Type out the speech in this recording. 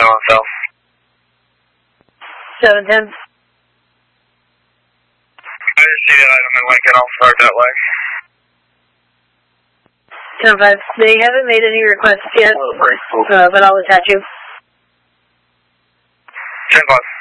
on south. 710. I just see that item in Lincoln. I'll start that way. 10-5. They haven't made any requests yet, but I'll attach you. 10-5.